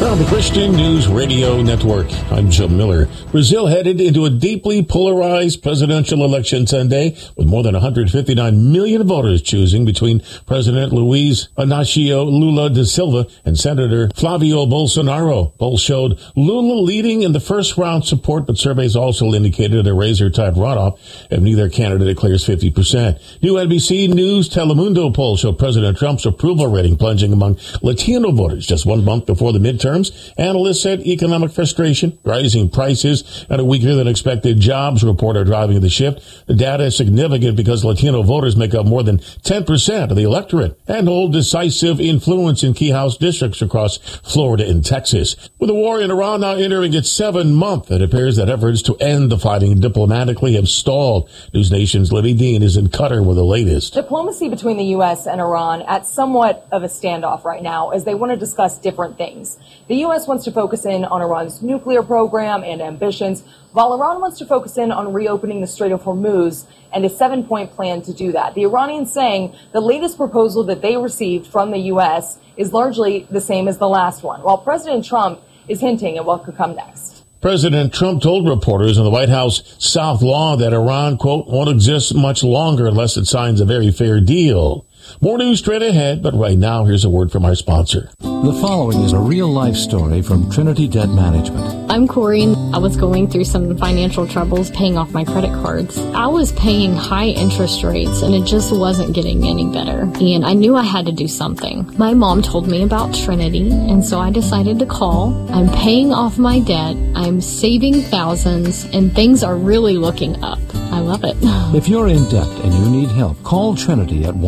From the Christian News Radio Network, I'm Joe Miller. Brazil headed into a deeply polarized presidential election Sunday, with more than 159 million voters choosing between President Luiz Inácio Lula da Silva and Senator Flavio Bolsonaro. Polls showed Lula leading in the first round support, but surveys also indicated a razor-tight runoff if neither candidate declares 50%. New NBC News Telemundo poll showed President Trump's approval rating plunging among Latino voters just 1 month before the midterms. Analysts said economic frustration, rising prices, and a weaker than expected jobs report are driving the shift. The data is significant because Latino voters make up more than 10% of the electorate and hold decisive influence in key House districts across Florida and Texas. With the war in Iran now entering its 7th month, it appears that efforts to end the fighting diplomatically have stalled. News Nation's Libby Dean is in Qatar with the latest. Diplomacy between the U.S. and Iran at somewhat of a standoff right now as they want to discuss different things. The U.S. wants to focus in on Iran's nuclear program and ambitions, while Iran wants to focus in on reopening the Strait of Hormuz and a 7-point plan to do that. The Iranians saying the latest proposal that they received from the U.S. is largely the same as the last one, while President Trump is hinting at what could come next. President Trump told reporters in the White House South Lawn that Iran, quote, won't exist much longer unless it signs a very fair deal. More news straight ahead, but right now, here's a word from our sponsor. The following is a real-life story from Trinity Debt Management. I'm Corey. I was going through some financial troubles paying off my credit cards. I was paying high interest rates, and it just wasn't getting any better. And I knew I had to do something. My mom told me about Trinity, and so I decided to call. I'm paying off my debt. I'm saving thousands, and things are really looking up. I love it. If you're in debt and you need help, call Trinity at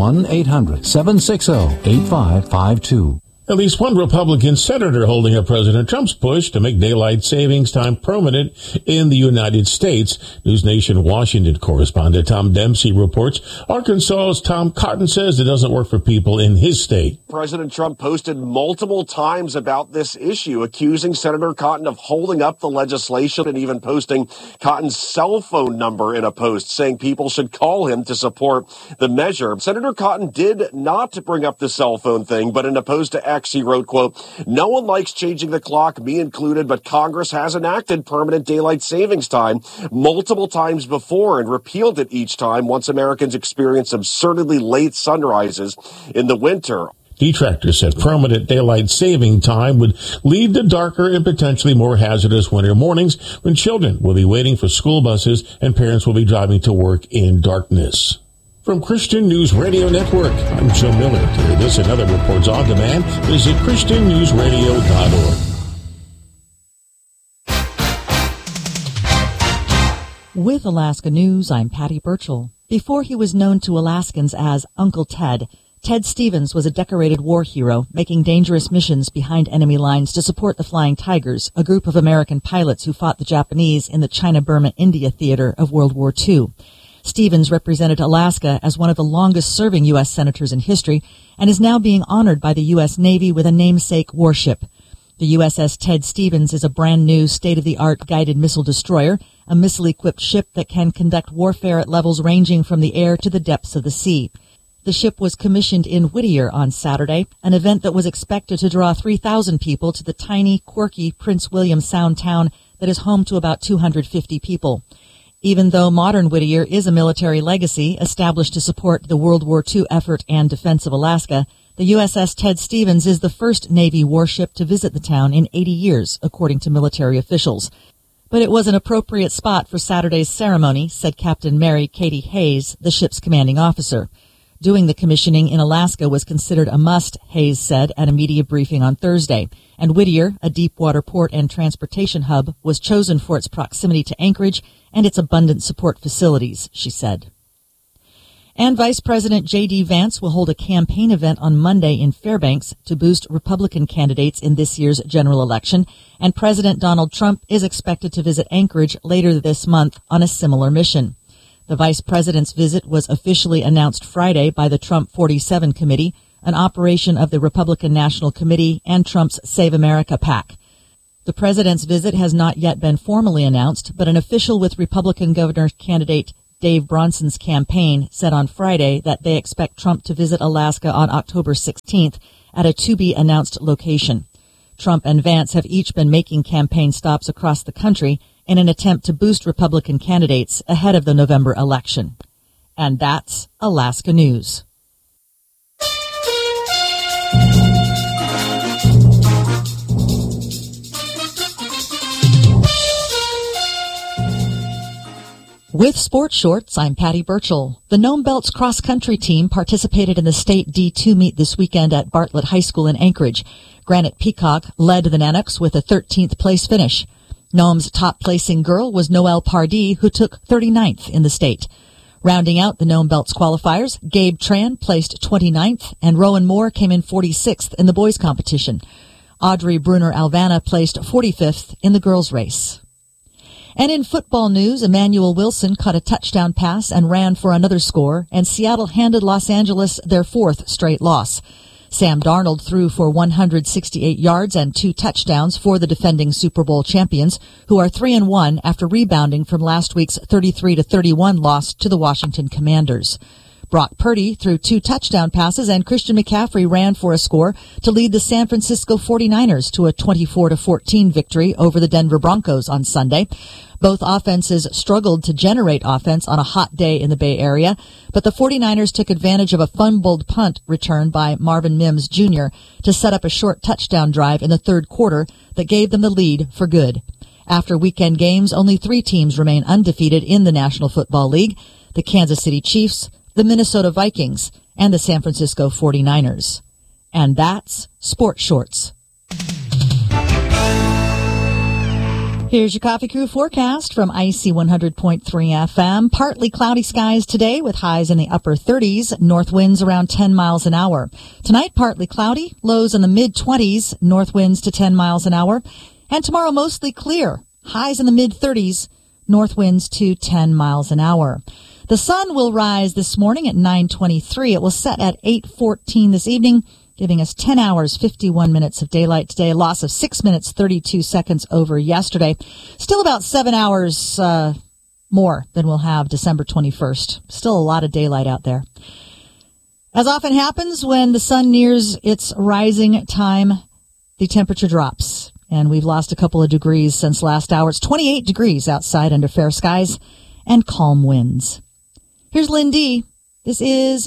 1-800-760-8552. At least one Republican senator holding up President Trump's push to make daylight savings time permanent in the United States. News Nation Washington correspondent Tom Dempsey reports Arkansas's Tom Cotton says it doesn't work for people in his state. President Trump posted multiple times about this issue, accusing Senator Cotton of holding up the legislation and even posting Cotton's cell phone number in a post, saying people should call him to support the measure. Senator Cotton did not bring up the cell phone thing, but in a post to X, he wrote, quote, no one likes changing the clock, me included, but Congress has enacted permanent daylight savings time multiple times before and repealed it each time once Americans experience absurdly late sunrises in the winter. Detractors said permanent daylight saving time would lead to darker and potentially more hazardous winter mornings when children will be waiting for school buses and parents will be driving to work in darkness. From Christian News Radio Network, I'm Joe Miller. To hear this and other reports on demand, visit ChristianNewsRadio.org. With Alaska News, I'm Patty Burchell. Before he was known to Alaskans as Uncle Ted, Ted Stevens was a decorated war hero making dangerous missions behind enemy lines to support the Flying Tigers, a group of American pilots who fought the Japanese in the China-Burma-India theater of World War II. Stevens represented Alaska as one of the longest-serving U.S. senators in history and is now being honored by the U.S. Navy with a namesake warship. The USS Ted Stevens is a brand-new, state-of-the-art guided missile destroyer, a missile-equipped ship that can conduct warfare at levels ranging from the air to the depths of the sea. The ship was commissioned in Whittier on Saturday, an event that was expected to draw 3,000 people to the tiny, quirky Prince William Sound town that is home to about 250 people. Even though modern Whittier is a military legacy established to support the World War II effort and defense of Alaska, the USS Ted Stevens is the first Navy warship to visit the town in 80 years, according to military officials. But it was an appropriate spot for Saturday's ceremony, said Captain Mary Katie Hayes, the ship's commanding officer. Doing the commissioning in Alaska was considered a must, Hayes said at a media briefing on Thursday. And Whittier, a deep-water port and transportation hub, was chosen for its proximity to Anchorage and its abundant support facilities, she said. And Vice President J.D. Vance will hold a campaign event on Monday in Fairbanks to boost Republican candidates in this year's general election. And President Donald Trump is expected to visit Anchorage later this month on a similar mission. The vice president's visit was officially announced Friday by the Trump 47 Committee, an operation of the Republican National Committee and Trump's Save America PAC. The president's visit has not yet been formally announced, but an official with Republican governor candidate Dave Bronson's campaign said on Friday that they expect Trump to visit Alaska on October 16th at a to-be-announced location. Trump and Vance have each been making campaign stops across the country in an attempt to boost Republican candidates ahead of the November election. And that's Alaska News. With Sports Shorts, I'm Patty Burchell. The Nome Belts cross-country team participated in the state D2 meet this weekend at Bartlett High School in Anchorage. Granite Peacock led the Nanoks with a 13th place finish. Nome's top-placing girl was Noelle Pardee, who took 39th in the state. Rounding out the Nome Belts qualifiers, Gabe Tran placed 29th, and Rowan Moore came in 46th in the boys' competition. Audrey Bruner-Alvana placed 45th in the girls' race. And in football news, Emmanuel Wilson caught a touchdown pass and ran for another score, and Seattle handed Los Angeles their fourth straight loss. Sam Darnold threw for 168 yards and 2 touchdowns for the defending Super Bowl champions, who are 3-1 after rebounding from last week's 33-31 loss to the Washington Commanders. Brock Purdy threw 2 touchdown passes, and Christian McCaffrey ran for a score to lead the San Francisco 49ers to a 24-14 victory over the Denver Broncos on Sunday. Both offenses struggled to generate offense on a hot day in the Bay Area, but the 49ers took advantage of a fumbled punt return by Marvin Mims Jr. to set up a short touchdown drive in the third quarter that gave them the lead for good. After weekend games, only 3 teams remain undefeated in the National Football League: the Kansas City Chiefs, the Minnesota Vikings, and the San Francisco 49ers. And that's Sports Shorts. Here's your Coffee Crew forecast from IC 100.3 FM. Partly cloudy skies today with highs in the upper 30s, north winds around 10 miles an hour. Tonight, partly cloudy, lows in the mid-20s, north winds to 10 miles an hour. And tomorrow, mostly clear, highs in the mid-30s, north winds to 10 miles an hour. The sun will rise this morning at 9:23. It will set at 8:14 this evening, giving us 10 hours, 51 minutes of daylight today, a loss of 6 minutes, 32 seconds over yesterday. Still about 7 hours more than we'll have December 21st. Still a lot of daylight out there. As often happens when the sun nears its rising time, the temperature drops, and we've lost a couple of degrees since last hour. It's 28 degrees outside under fair skies and calm winds. Here's Lynn D. This is